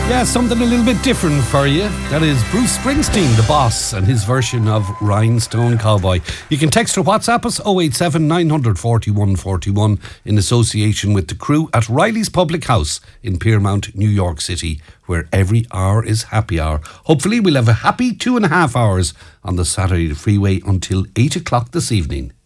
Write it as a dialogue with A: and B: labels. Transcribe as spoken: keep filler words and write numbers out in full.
A: Yeah, something a little bit different for you. That is Bruce Springsteen, the boss, and his version of Rhinestone Cowboy. You can text or WhatsApp us oh eight seven, nine four one, four one in association with the crew at Riley's Public House in Piermount, New York City, where every hour is happy hour. Hopefully we'll have a happy two and a half hours on the Saturday freeway until eight o'clock this evening.